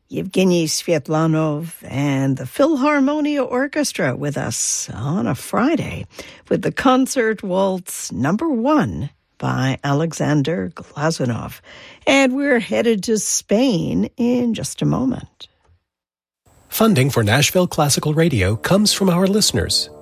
Yevgeny Svetlanov and the Philharmonia Orchestra with us on a Friday with the Concert Waltz number 1 by Alexander Glazunov. And we're headed to Spain in just a moment. Funding for Nashville Classical Radio comes from our listeners